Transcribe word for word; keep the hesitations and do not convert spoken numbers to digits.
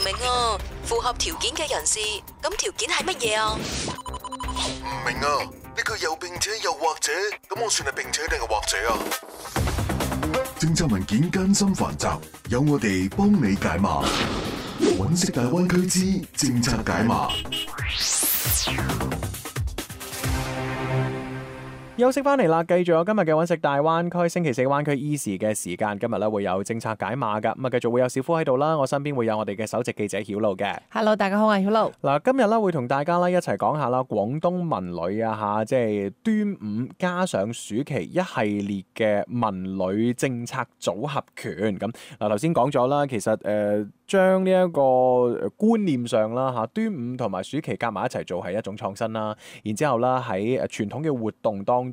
明啊，符合條件嘅人士，咁條件係乜嘢啊？ 唔明啊，呢句又並且又或者，咁我算係並且定係或者啊？政策文件艱辛繁雜，有我哋幫你解碼。揾食大灣區之政策解碼。 休息翻嚟啦，繼續有今日嘅揾食大灣區星期四灣區 Easy 嘅時間，今日咧會有政策解碼噶，咁啊繼續會有小夫喺度啦，我身邊會有我哋嘅首席記者曉露嘅。 Hello， 大家好，我係曉露。 嗱，今日咧會同大家咧一齊講下啦，廣東文旅啊吓，即係端午加上暑期一系列嘅文旅政策組合拳。咁嗱，頭先講咗啦，其實誒將呢一個觀念上啦吓，端午同埋暑期夾埋一齊做係一種創新啦。然之後啦喺誒傳統嘅活動當